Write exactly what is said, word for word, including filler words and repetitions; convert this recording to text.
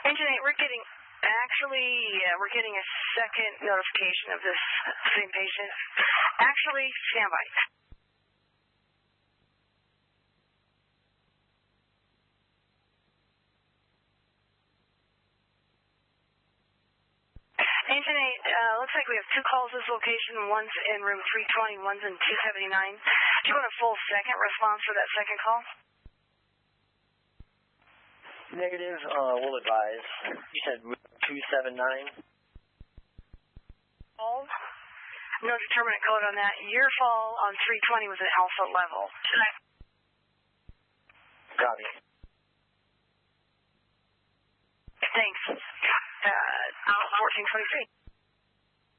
Engine eight, we're getting, actually, yeah, we're getting a second notification of this same patient. Actually, stand by. Engine eight, uh, looks like we have two calls this location. One's in room three twenty, one's in two seventy-nine. Do you want a full second response for that second call? Negative, uh, we'll advise. You said room two seventy-nine? Fall? No determinate code on that. Your fall on three twenty was an alpha level. Copy. Thanks. Uh, fourteen twenty-three.